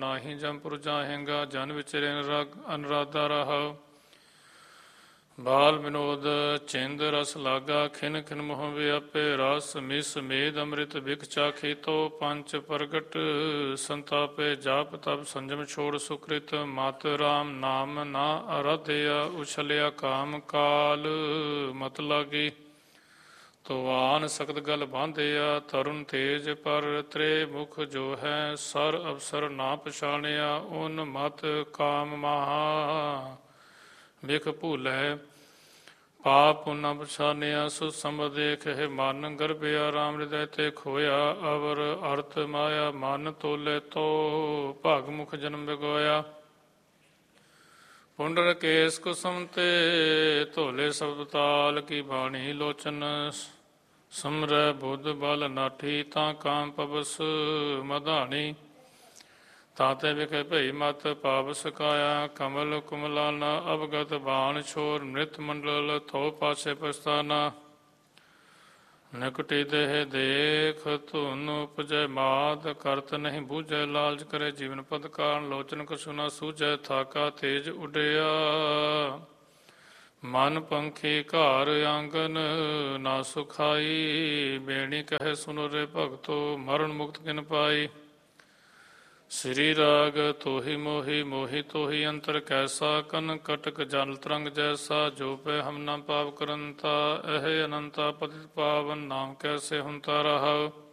ਨਾਹੀਂ ਜੰਪੁਰ ਜਾਹੇਂਗਾ। ਜਨ ਵਿਚਰੇ ਅਨਰਾਧਾ ਰਹਾਉ। ਬਾਲ ਵਿਨੋਦ ਚਿੰਦ ਰਸ ਲਾਗਾ। ਖਿਨ ਖਿਨ ਮੋਹ ਵਿਆਪੇ ਰਸ ਮਿਸ ਮੇਦ ਅੰਮ੍ਰਿਤ ਬਿਖ ਚਾਖੀ ਤੋ ਪੰਚ ਪ੍ਰਗਟ ਸੰਤਾਪੇ। ਜਾਪ ਤਪ ਸੰਜਮ ਛੋੜ ਸੁਕ੍ਰਿਤ ਮਤ ਰਾਮ ਨਾਮ ਨਾ ਅਰਾਧਿਆ। ਉਛਲਿਆ ਕਾਮ ਕਾਲ ਮਤ ਲਾਗੀ ਤੋਆਨ ਸਖਤ ਗਲ ਬਾਂਧਿਆ। ਤਰੁਣ ਤੇਜ ਪਰ ਤ੍ਰੇ ਮੁਖ ਜੋ ਹੈ ਸਰ ਅਵਸਰ ਨਾ ਪਛਾਣਿਆ। ਉਨ ਮਤ ਕਾਮ ਮਹਾ ਬਿਖ ਭੂਲੈ ਪਾਪ ਪੁਨਾ ਪਛਾਨਿਆ। ਸੁ ਸੰਬਰ ਦੇਖੇ ਮਨ ਗਰਭਿਆ ਰਾਮ ਹਿਰਦੈ ਤੇ ਖੋਇਆ। ਅਵਰ ਅਰਥ ਮਾਇਆ ਮਨ ਤੋਲੇ ਤੋ ਭਗ ਮੁਖ ਜਨਮ ਬਿਗੋਇਆ। ਪੁੰਡਰ ਕੇਸ ਕੁਸਮ ਤੇ ਧੋਲੇ ਸ਼ਬਦ ਤਾਲ ਕੀ ਬਾਣੀ ਲੋਚਨ ਸਮਰੈ ਬੁੱਧ ਬਲ ਨਾਠੀ ਤਾਂ ਕਾਮ ਪਵਸ ਮਧਾਣੀ। ਤਾਤੇ ਵਿਖੇ ਭਈ ਮਤ ਪਾਪ ਸਕਾਇਆ ਕਮਲ ਕੁਮਲਾਨਾ ਅਵਗਤ ਬਾਣ ਛੋਰ ਮ੍ਰਿਤ ਮੰਡਲ ਥੋ ਪਾਸੇ ਪਸਤਾਨਾ। ਨਿਕਟੀ ਦੇਹ ਦੇਖ ਧੁਨ ਉਪਜੈ ਮਾਤ ਕਰਤ ਨਹੀਂ ਬੂਝੈ। ਲਾਲਚ ਕਰੇ ਜੀਵਨ ਪਦ ਕਾਰਨ ਲੋਚਨ ਕਛੁ ਨਾ ਸੂਝੈ। ਥਾਕਾ ਤੇਜ ਉਡਿਆ ਮਨ ਪੰਖੀ ਘਰ ਆਂਗਨ ਨਾ ਸੁਖਾਈ। ਬੇਣੀ ਕਹੇ ਸੁਨੋ ਰੇ ਭਗਤੋ ਮਰਨ ਮੁਕਤ ਕਿਨ ਪਾਈ। ਸ੍ਰੀ ਰਾਗ ਤੋਹੀ ਮੋਹੀ ਮੋਹੀ ਤੋਹੀ ਅੰਤਰ ਕੈਸਾ। ਕਨ ਕਟਕ ਜਲ ਤਰੰਗ ਜੈਸਾ ਜੋ ਪੈ ਹਮ ਨਾ ਪਾਪ ਕਰੰਤਾ। ਇਹ ਅਨੰਤਾ ਪਤਿਤ ਪਾਵਨ ਨਾਮ ਕੈਸੇ ਹੁੰਤਾ ਰਹਾਉ।